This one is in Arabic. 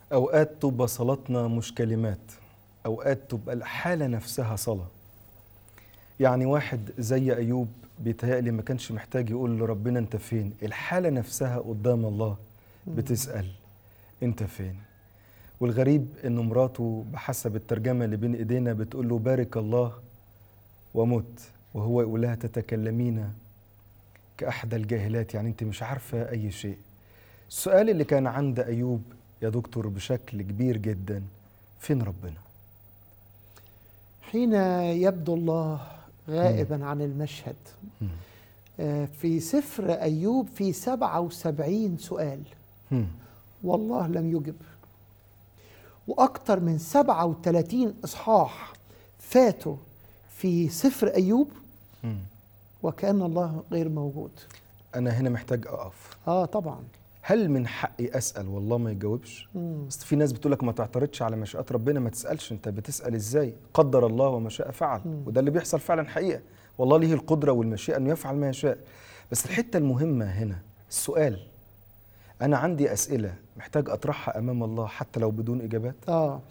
أوقات تبقى صلاتنا مش كلمات، أوقات تبقى الحالة نفسها صلاة. يعني واحد زي أيوب بيتهيألي ما كانش محتاج يقول لربنا أنت فين، الحالة نفسها قدام الله بتسأل أنت فين. والغريب إن مراته بحسب الترجمة اللي بين إيدينا بتقول له بارك الله ومت، وهو يقول لها تتكلمين كأحدى الجاهلات، يعني أنت مش عارفة أي شيء. السؤال اللي كان عند أيوب يا دكتور بشكل كبير جدا، فين ربنا؟ حين يبدو الله غائبا عن المشهد. في سفر أيوب في 77 سؤال والله لم يجب، وأكثر من 37 إصحاح فاتوا في سفر أيوب وكأن الله غير موجود. أنا هنا محتاج أقف. طبعا. هل من حقي أسأل والله ما يجاوبش؟ بس في ناس بتقولك ما تعترضش على مشيئات ربنا، ما تسألش، أنت بتسأل إزاي؟ قدر الله وما شاء فعل. وده اللي بيحصل فعلا حقيقة، والله له القدرة والمشيئة أنه يفعل ما يشاء. بس الحتة المهمة هنا السؤال. أنا عندي أسئلة محتاج أطرحها أمام الله حتى لو بدون إجابات.